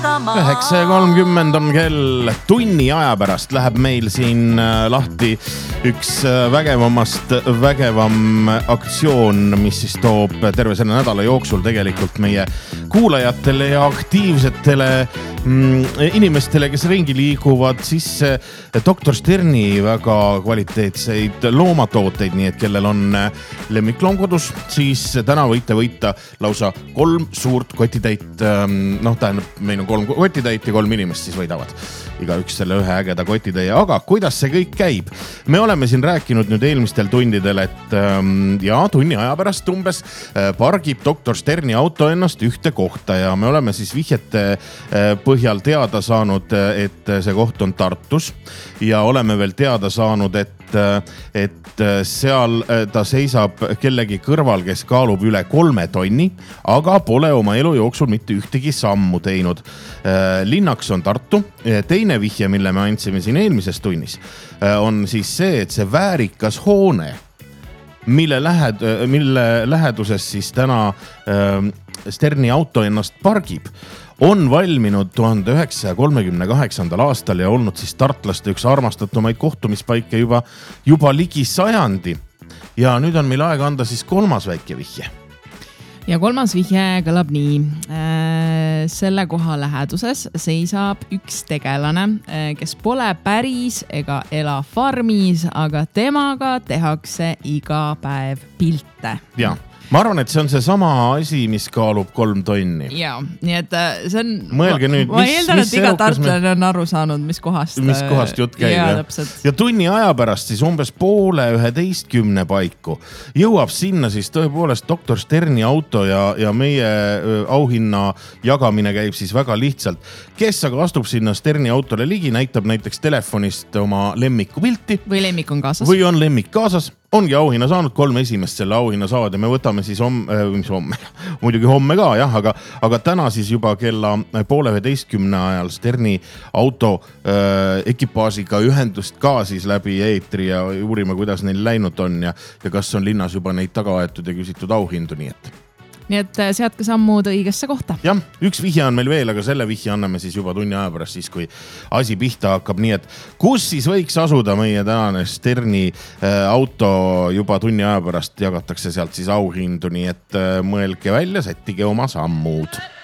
9:30 on kell. Tunni aja pärast läheb meil siin lahti üks vägevam aktsioon, mis siis toob terve selle nädala jooksul tegelikult meie kuulajatele ja aktiivsetele inimestele, kes ringi liiguvad, siis Dr. Sterni väga kvaliteetseid loomatooteid, nii et kellel on lemmikloom kodus, siis täna võite võita lausa 3 suurt kotitäit. Tähendab, meil on 3 kotitäit ja 3 inimest siis võidavad igaüks selle ühe ägeda kotitäie. Aga kuidas see kõik käib? Me oleme siin rääkinud nüüd eelmistel tundidel, et tunni aja pärast umbes pargib Dr. Sterni auto ennast ühte kohta ja me oleme siis vihjete põhjal teada saanud, et see koht on Tartus ja oleme veel teada saanud, et seal ta seisab kellegi kõrval, kes kaalub üle 3 tonni, aga pole oma elu jooksul mitte ühtegi sammu teinud. Linnaks on Tartu. Teine vihje, mille me andsime siin eelmises tunnis, on siis see, et see väärikas hoone, mille läheduses siis täna Sterni auto ennast pargib, on valminud 1938. aastal ja olnud siis tartlaste üks armastatumaid kohtumispaike juba ligi 100. Ja nüüd on meil aega anda siis 3. väike vihje. Ja 3. vihje kõlab nii. Selle koha läheduses seisab üks tegelane, kes pole päris ega ela farmis, aga temaga tehakse iga päev pilte. Ja. Ma arvan, et see on see sama asi, mis kaalub 3 tonni. Jaa, nii et see on... Mõelge nüüd, ma eeldan, et iga tartlane on aru saanud, mis kohast jutt käib. Ja tunni aja pärast siis umbes 10:30 paiku jõuab sinna siis tõepoolest Dr. Sterni auto ja meie auhinna jagamine käib siis väga lihtsalt. Kes aga astub sinna Sterni autole ligi, näitab näiteks telefonist oma lemmiku pilti. Või lemmik on kaasas. Või on lemmik kaasas. Ongi auhinna saanud, 3 esimest selle auhinna saavad ja me võtame siis homme, muidugi homme ka, jah, aga täna siis juba kella 10:30 ajal Sterni auto ekipaažiga ühendust ka siis läbi eetri ja uurime, kuidas neil läinud on ja kas on linnas juba neid taga aetud ja küsitud auhindu, Nii et seadke sammud õigesse kohta. Jah, üks vihje on meil veel, aga selle vihje anname siis juba tunni aja pärast siis, kui asi pihta hakkab. Nii et kus siis võiks asuda meie tänane Sterni auto juba tunni aja pärast jagatakse sealt siis auhindu. Nii et mõelge välja, sättige oma sammud.